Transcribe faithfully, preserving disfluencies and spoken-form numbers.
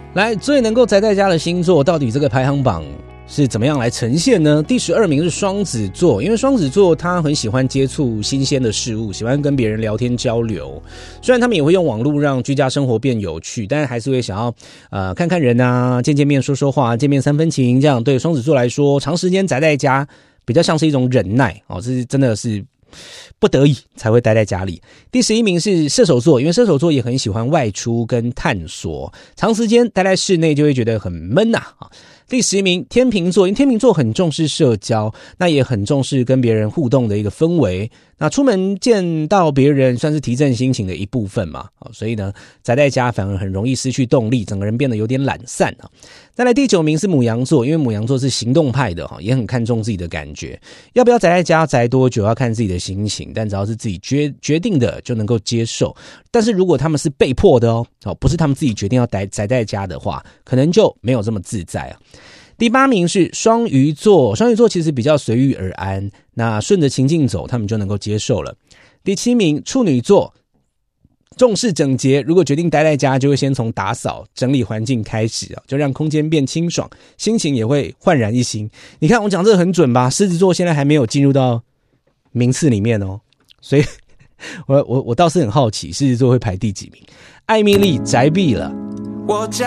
来，最能够宅在家的星座，到底这个排行榜是怎么样来呈现呢？第十二名是双子座，因为双子座他很喜欢接触新鲜的事物，喜欢跟别人聊天交流。虽然他们也会用网络让居家生活变有趣，但是还是会想要呃看看人啊，见见面说说话，见面三分情。这样对双子座来说，长时间宅在家比较像是一种忍耐哦，这是真的是不得已才会待在家里。第十一名是射手座，因为射手座也很喜欢外出跟探索，长时间待在室内就会觉得很闷啊。第十名天秤座，因为天秤座很重视社交，那也很重视跟别人互动的一个氛围，那出门见到别人算是提振心情的一部分嘛，所以呢宅在家反而很容易失去动力，整个人变得有点懒散。再来第九名是牡羊座，因为牡羊座是行动派的，也很看重自己的感觉，要不要宅在家宅多久要看自己的心情，但只要是自己决决定的就能够接受。但是如果他们是被迫的哦，不是他们自己决定要宅宅在家的话，可能就没有这么自在啊。第八名是双鱼座，双鱼座其实比较随遇而安，那顺着情境走，他们就能够接受了。第七名处女座，重视整洁，如果决定待在家，就会先从打扫整理环境开始，就让空间变清爽，心情也会焕然一新。你看我讲这个很准吧？狮子座现在还没有进入到名次里面哦，所以我我我倒是很好奇狮子座会排第几名。艾米丽宅毙了。我家